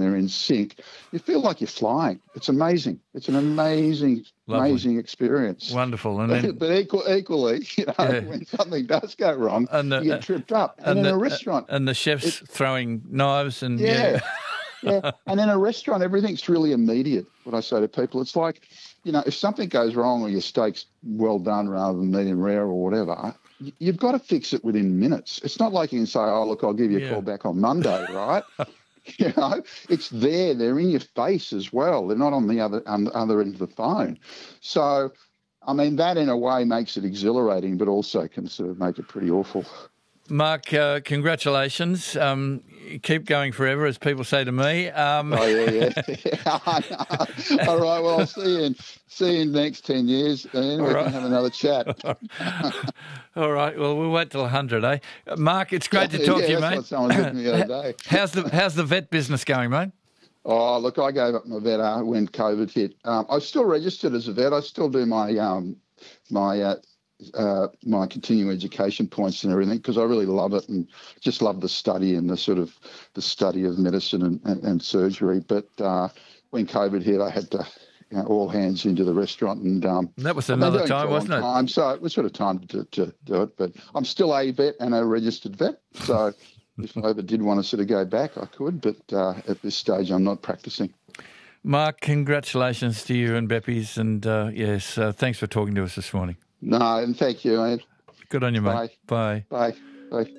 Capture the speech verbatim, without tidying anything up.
they're in sync, you feel like you're flying. It's amazing. It's an amazing, Lovely. amazing experience. Wonderful. And but, then, but equal, equally, you know, yeah. when something does go wrong, and the, you get tripped up. And, and in the, a restaurant, and the chef's it, throwing knives and yeah. yeah. yeah. And in a restaurant, everything's really immediate. What I say to people, it's like, you know, if something goes wrong or your steak's well done rather than medium rare or whatever, you've got to fix it within minutes. It's not like you can say, oh, look, I'll give you a Yeah. call back on Monday, right? You know, it's there. They're in your face as well. They're not on the other on the other end of the phone. So, I mean, that in a way makes it exhilarating, but also can sort of make it pretty awful. Mark, uh, congratulations. Um, keep going forever, as people say to me. Um... Oh, yeah, yeah. yeah I know. All right, well, I'll see you in, see you in the next ten years, and we right. can have another chat. All right, well, we'll wait till one hundred, eh? Mark, it's great to talk yeah, to you, that's mate. what someone said to me the other day. how's, the, how's the vet business going, mate? Oh, look, I gave up my vet uh, when COVID hit. Um, I was still registered as a vet. I still do my um, my uh, uh, my continuing education points and everything because I really love it and just love the study and the sort of the study of medicine and, and, and surgery. But uh, when COVID hit, I had to, you know, all hands into the restaurant. And um, that was another time, wasn't it? Time, so it was sort of time to, to do it. But I'm still a vet and a registered vet. So if I ever did want to sort of go back, I could. But uh, at this stage, I'm not practicing. Mark, congratulations to you and Beppy's. And uh, yes, uh, thanks for talking to us this morning. No, and thank you, Ed. Good on you, mate. Bye. Bye. Bye. Bye.